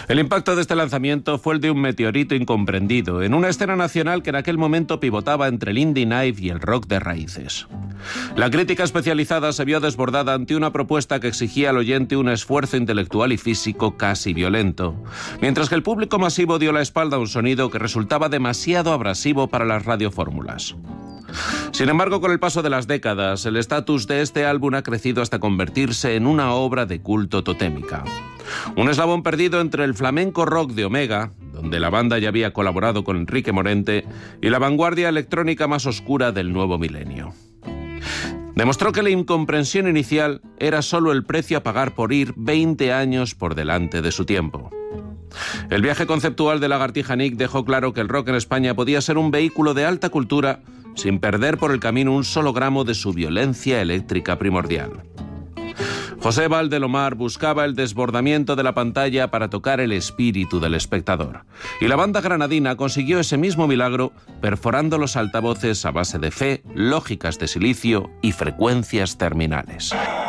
El impacto de este lanzamiento fue el de un meteorito incomprendido, en una escena nacional que en aquel momento pivotaba entre el indie night y el rock de raíces. La crítica especializada se vio desbordada ante una propuesta que exigía al oyente un esfuerzo intelectual y físico casi violento, mientras que el público masivo dio la espalda a un sonido que resultaba demasiado abrasivo para las radiofórmulas. Sin embargo, con el paso de las décadas, el estatus de este álbum ha crecido hasta convertirse en una obra de culto totémica. Un eslabón perdido entre el flamenco rock de Omega, donde la banda ya había colaborado con Enrique Morente, y la vanguardia electrónica más oscura del nuevo milenio. Demostró que la incomprensión inicial era solo el precio a pagar por ir 20 años por delante de su tiempo. El viaje conceptual de Lagartija Nick dejó claro que el rock en España podía ser un vehículo de alta cultura sin perder por el camino un solo gramo de su violencia eléctrica primordial. José Valdelomar buscaba el desbordamiento de la pantalla para tocar el espíritu del espectador. Y la banda granadina consiguió ese mismo milagro perforando los altavoces a base de fe, lógicas de silicio y frecuencias terminales.